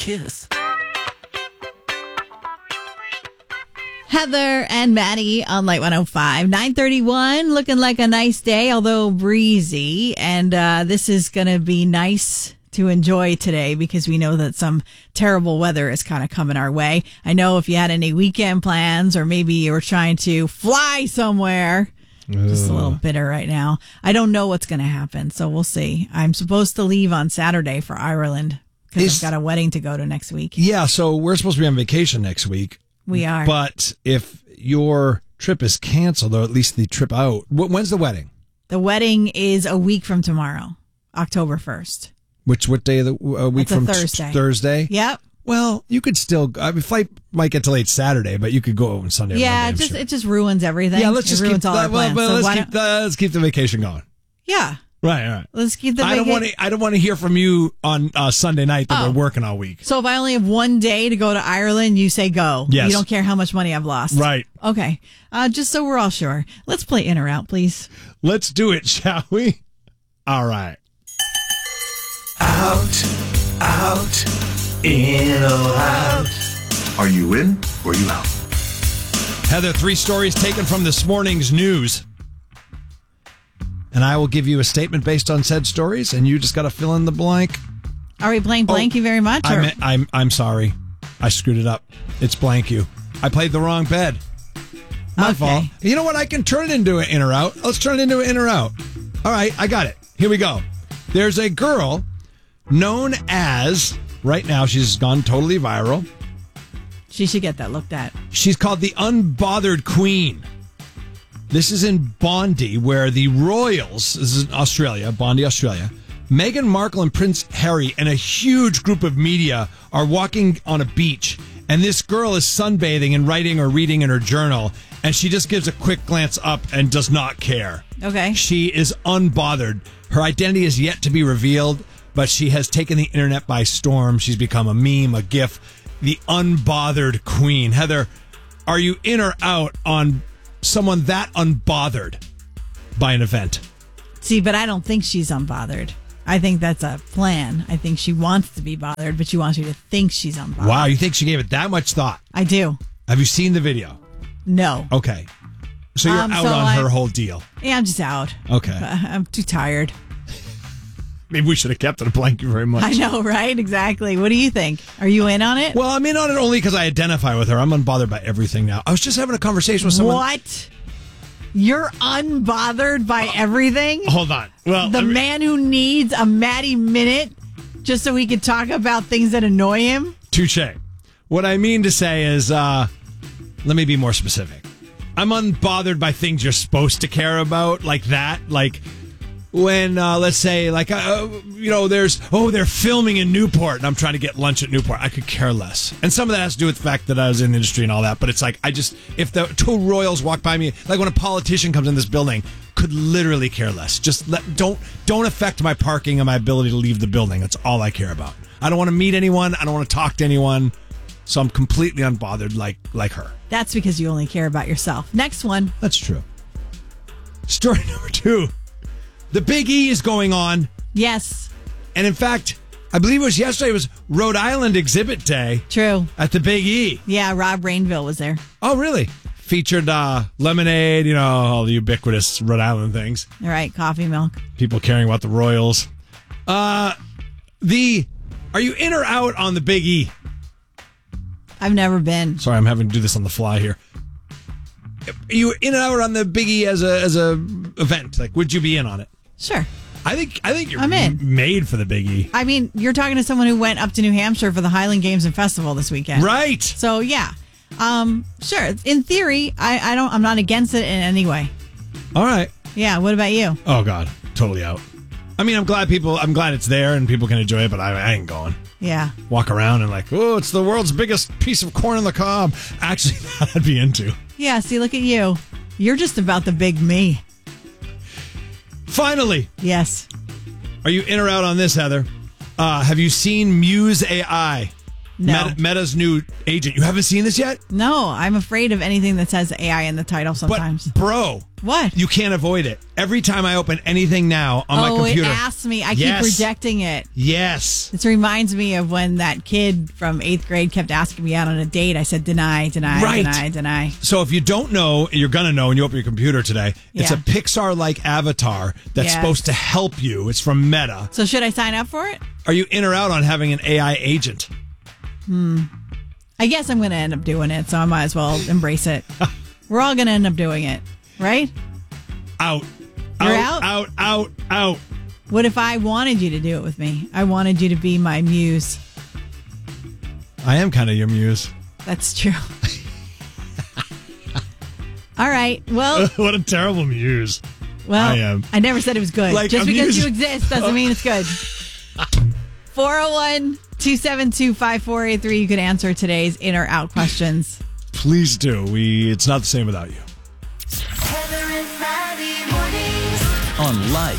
Kiss. Heather and Maddie on Light 105. 9:31, looking like a nice day, although breezy. And this is going to be nice to enjoy today because we know that some terrible weather is kind of coming our way. I know if you had any weekend plans or maybe you were trying to fly somewhere, just a little bitter right now. I don't know what's going to happen, so we'll see. I'm supposed to leave on Saturday for Ireland because I've got a wedding to go to next week. Yeah, so we're supposed to be on vacation next week. We are. But if your trip is canceled, or at least the trip out, when's the wedding? The wedding is a week from tomorrow, October 1st. What day of the week from? Thursday. Thursday? Yep. Well, you could still. Flight might get delayed Saturday, but you could go on Sunday. Yeah, Monday, it just ruins everything. Yeah, let's just ruins keep. all our plans. Let's keep the vacation going. Yeah. Right. Let's keep the vacation. I don't want to hear from you on Sunday night that we're working all week. So if I only have one day to go to Ireland, you say go. Yes. You don't care how much money I've lost. Right. Okay. Just so we're all sure. Let's play in or out, please. Let's do it, shall we? All right. Out, in or out. Are you in or you out? Heather, 3 stories taken from this morning's news. And I will give you a statement based on said stories, and you just got to fill in the blank. Are we playing blank you very much? Or? I'm sorry. I screwed it up. It's blank you. I played the wrong bed. My fault. You know what? I can turn it into an in or out. Let's turn it into an in or out. All right, I got it. Here we go. There's a girl known as, right now she's gone totally viral. She should get that looked at. She's called the Unbothered Queen. This is in Bondi, where the royals, this is in Australia, Bondi, Australia, Meghan Markle and Prince Harry and a huge group of media are walking on a beach, and this girl is sunbathing and writing or reading in her journal, and she just gives a quick glance up and does not care. Okay. She is unbothered. Her identity is yet to be revealed, but she has taken the internet by storm. She's become a meme, a gif, the Unbothered Queen. Heather, are you in or out on someone that unbothered by an event? See, but I don't think she's unbothered. I think that's a plan. I think she wants to be bothered, but she wants you to think she's unbothered. Wow, you think she gave it that much thought? I do. Have you seen the video? No. Okay. So you're out on her whole deal. Yeah, I'm just out. Okay. I'm too tired. Maybe we should have kept it a blank you very much. I know, right? Exactly. What do you think? Are you in on it? Well, I'm in on it only because I identify with her. I'm unbothered by everything now. I was just having a conversation with someone. What? You're unbothered by everything? Hold on. Well, the man who needs a Maddie minute just so he can talk about things that annoy him? Touche. What I mean to say is, let me be more specific. I'm unbothered by things you're supposed to care about, like that. Like when, let's say, like, they're filming in Newport and I'm trying to get lunch at Newport. I could care less. And some of that has to do with the fact that I was in the industry and all that. But it's like, if the 2 royals walk by me, like when a politician comes in this building, could literally care less. Just don't affect my parking and my ability to leave the building. That's all I care about. I don't want to meet anyone. I don't want to talk to anyone. So I'm completely unbothered like her. That's because you only care about yourself. Next one. That's true. Story number 2. The Big E is going on. Yes. And in fact, I believe it was yesterday, it was Rhode Island Exhibit Day. True. At the Big E. Yeah, Rob Rainville was there. Oh, really? Featured lemonade, all the ubiquitous Rhode Island things. All right, coffee milk. People caring about the Royals. Are you in or out on the Big E? I've never been. Sorry, I'm having to do this on the fly here. Are you in and out on the Big E as a event? Like, would you be in on it? Sure. I think you're I'm in. Made for the Big E. I mean, you're talking to someone who went up to New Hampshire for the Highland Games and Festival this weekend. Right. So, yeah. Sure. In theory, I'm not against it in any way. All right. Yeah. What about you? Oh, God. Totally out. I mean, I'm glad it's there and people can enjoy it, but I ain't going. Yeah. Walk around and like, oh, it's the world's biggest piece of corn on the cob. Actually, that I'd be into. Yeah. See, look at you. You're just about the big me. Finally. Yes. Are you in or out on this, Heather? Have you seen Muse AI? No. Meta's new agent. You haven't seen this yet? No, I'm afraid of anything that says AI in the title sometimes. But, bro. What? You can't avoid it. Every time I open anything now on my computer. It asks me. I Yes. keep rejecting it. Yes. This reminds me of when that kid from 8th grade kept asking me out on a date. I said, deny. Right. Deny. So if you don't know, you're going to know when you open your computer today. It's Yeah. a Pixar-like avatar that's Yes. supposed to help you. It's from Meta. So should I sign up for it? Are you in or out on having an AI agent? I guess I'm going to end up doing it, so I might as well embrace it. We're all going to end up doing it, right? Out. You're out. What if I wanted you to do it with me? I wanted you to be my muse. I am kind of your muse. That's true. All right. Well, What a terrible muse. I am. I never said it was good. Like, Just I'm because you using- exist doesn't mean it's good. 401-272-5483. You could answer today's in or out questions. Please do. It's not the same without you. Heather and Maddie mornings. On Life